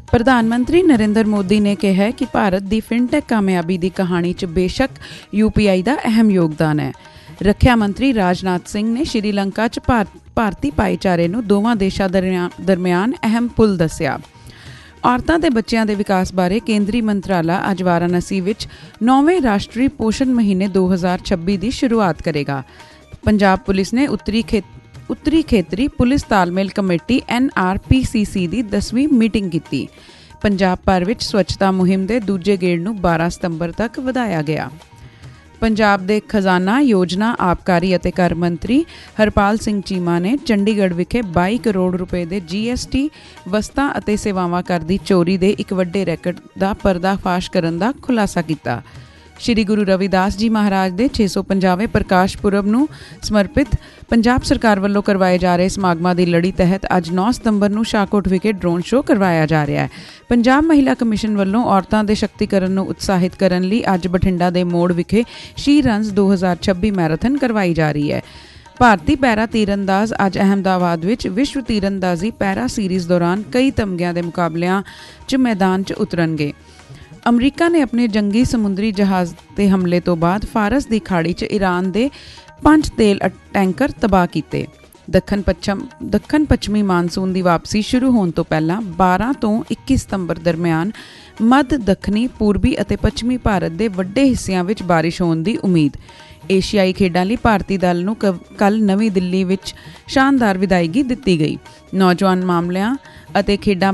ਪ੍ਰਧਾਨ ਮੰਤਰੀ ਨਰਿੰਦਰ ਮੋਦੀ ਨੇ ਕਿਹਾ ਹੈ ਕਿ ਭਾਰਤ ਦੀ ਫਿਨਟੈਕ ਕਾਮਯਾਬੀ ਦੀ ਕਹਾਣੀ 'ਚ ਬੇਸ਼ੱਕ UPI ਦਾ ਅਹਿਮ ਯੋਗਦਾਨ ਹੈ। ਰੱਖਿਆ ਮੰਤਰੀ ਰਾਜਨਾਥ ਸਿੰਘ ਨੇ ਸ਼੍ਰੀਲੰਕਾ 'ਚ ਭਾਰਤੀ ਭਾਈਚਾਰੇ ਨੂੰ ਦੋਵਾਂ ਦੇਸ਼ਾਂ ਦਰਮਿਆਨ ਅਹਿਮ ਪੁਲ ਦੱਸਿਆ। ਔਰਤਾਂ ਤੇ ਬੱਚਿਆਂ ਦੇ ਵਿਕਾਸ ਬਾਰੇ ਕੇਂਦਰੀ ਮੰਤਰਾਲਾ ਅੱਜ ਵਾਰਾਣਸੀ ਵਿੱਚ 9ਵੇਂ ਰਾਸ਼ਟਰੀ ਪੋਸ਼ਣ ਮਹੀਨੇ 2026 ਦੀ ਸ਼ੁਰੂਆਤ ਕਰੇਗਾ। ਪੰਜਾਬ ਪੁਲਿਸ ਨੇ ਉੱਤਰੀ ਖੇਤਰੀ ਪੁਲਿਸ ਤਾਲਮੇਲ ਕਮੇਟੀ NRPCC ਦੀ 10ਵੀਂ ਮੀਟਿੰਗ ਕੀਤੀ। ਪੰਜਾਬ ਭਰ ਵਿੱਚ ਸਵੱਛਤਾ ਮੁਹਿੰਮ ਦੇ ਦੂਜੇ ਗੇੜ ਨੂੰ 12 ਸਤੰਬਰ ਤੱਕ ਵਧਾਇਆ ਗਿਆ। ਪੰਜਾਬ ਦੇ ਖਜ਼ਾਨਾ, ਯੋਜਨਾ, ਆਬਕਾਰੀ ਅਤੇ ਕਰ ਮੰਤਰੀ ਹਰਪਾਲ ਸਿੰਘ ਚੀਮਾ ਨੇ ਚੰਡੀਗੜ੍ਹ ਵਿਖੇ 22 ਕਰੋੜ ਰੁਪਏ ਦੇ GST ਵਸਤਾਂ ਅਤੇ ਸੇਵਾਵਾਂ ਕਰ ਦੀ ਚੋਰੀ ਦੇ ਇੱਕ ਵੱਡੇ ਰੈਕਟ ਦਾ ਪਰਦਾਫਾਸ਼ ਕਰਨ ਦਾ ਖੁਲਾਸਾ ਕੀਤਾ। ਸ਼੍ਰੀ ਗੁਰੂ ਰਵਿਦਾਸ ਜੀ ਮਹਾਰਾਜ ਦੇ 650ਵੇਂ ਪ੍ਰਕਾਸ਼ ਪੁਰਬ ਨੂੰ ਸਮਰਪਿਤ ਪੰਜਾਬ ਸਰਕਾਰ ਵੱਲੋਂ ਕਰਵਾਏ ਜਾ ਰਹੇ ਸਮਾਗਮਾਂ ਦੀ ਲੜੀ ਤਹਿਤ ਅੱਜ 9 ਸਤੰਬਰ ਨੂੰ ਸ਼ਾਹਕੋਟ ਵਿਖੇ ਡਰੋਨ ਸ਼ੋਅ ਕਰਵਾਇਆ ਜਾ ਰਿਹਾ ਹੈ। ਪੰਜਾਬ ਮਹਿਲਾ ਕਮਿਸ਼ਨ ਵੱਲੋਂ ਔਰਤਾਂ ਦੇ ਸ਼ਕਤੀਕਰਨ ਨੂੰ ਉਤਸ਼ਾਹਿਤ ਕਰਨ ਲਈ ਅੱਜ ਬਠਿੰਡਾ ਦੇ ਮੋੜ ਵਿਖੇ ਸ਼ੀ ਰਨਸ 2026 ਮੈਰਾਥਨ ਕਰਵਾਈ ਜਾ ਰਹੀ ਹੈ। ਭਾਰਤੀ ਪੈਰਾ ਤੀਰਅੰਦਾਜ਼ ਅੱਜ ਅਹਿਮਦਾਬਾਦ ਵਿੱਚ ਵਿਸ਼ਵ ਤੀਰਅੰਦਾਜ਼ੀ ਪੈਰਾ ਸੀਰੀਜ਼ ਦੌਰਾਨ ਕਈ ਤਮਗਿਆਂ ਦੇ ਮੁਕਾਬਲਿਆਂ 'ਚ ਮੈਦਾਨ 'ਚ ਉਤਰਨਗੇ। ਅਮਰੀਕਾ ਨੇ ਆਪਣੇ ਜੰਗੀ ਸਮੁੰਦਰੀ ਜਹਾਜ਼ ਦੇ ਹਮਲੇ ਤੋਂ ਬਾਅਦ ਫਾਰਸ ਦੀ ਖਾੜੀ 'ਚ ਈਰਾਨ ਦੇ 5 ਤੇਲ ਟੈਂਕਰ ਤਬਾਹ ਕੀਤੇ। ਦੱਖਣ ਪੱਛਮੀ ਮਾਨਸੂਨ ਦੀ ਵਾਪਸੀ ਸ਼ੁਰੂ ਹੋਣ ਤੋਂ ਪਹਿਲਾਂ 12 ਤੋਂ 21 ਸਤੰਬਰ ਦਰਮਿਆਨ ਮੱਧ ਦੱਖਣੀ, ਪੂਰਬੀ ਅਤੇ ਪੱਛਮੀ ਭਾਰਤ ਦੇ ਵੱਡੇ ਹਿੱਸਿਆਂ ਵਿੱਚ ਬਾਰਿਸ਼ ਹੋਣ ਦੀ ਉਮੀਦ। ਏਸ਼ੀਆਈ ਖੇਡਾਂ ਲਈ ਭਾਰਤੀ ਦਲ ਨੂੰ ਕੱਲ੍ਹ ਨਵੀਂ ਦਿੱਲੀ ਵਿੱਚ ਸ਼ਾਨਦਾਰ ਵਿਦਾਇਗੀ ਦਿੱਤੀ ਗਈ। ਨੌਜਵਾਨ ਮਾਮਲਿਆਂ ਅਤੇ ਖੇਡਾਂ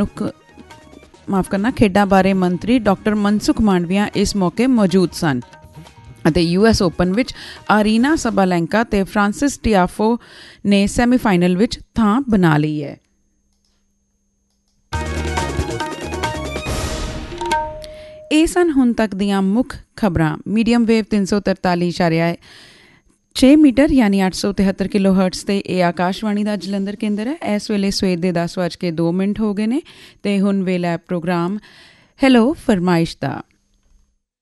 ਬਾਰੇ ਮੰਤਰੀ ਡਾਕਟਰ ਮਨਸੁਖ ਮਾਂਡਵੀਆ ਇਸ ਮੌਕੇ ਮੌਜੂਦ ਸਨ ਅਤੇ US ਓਪਨ ਵਿੱਚ ਅਰੀਨਾ ਸਬਾਲੈਂਕਾ ਤੇ ਫ੍ਰਾਂਸਿਸ ਟਿਆਫੋ ਨੇ ਸੈਮੀਫਾਈਨਲ ਵਿੱਚ ਥਾਂ ਬਣਾ ਲਈ ਹੈ। ਇਹ ਸਨ ਹੁਣ ਤੱਕ ਦੀਆਂ ਮੁੱਖ ਖਬਰਾਂ। ਮੀਡੀਅਮ ਵੇਵ 343.6 ਮੀਟਰ ਯਾਨੀ 873 ਕਿਲੋ ਹਰਟਜ਼ ਤੇ ਇਹ ਆਕਾਸ਼ਵਾਣੀ ਦਾ ਜਲੰਧਰ ਕੇਂਦਰ ਹੈ। ਇਸ ਵੇਲੇ ਸਵੇਰ ਦੇ 10:02 ਹੋ ਗਏ ਨੇ ਤੇ ਹੁਣ ਵੇਲਾ ਪ੍ਰੋਗਰਾਮ ਹੈਲੋ ਫਰਮਾਇਸ਼ ਦਾ।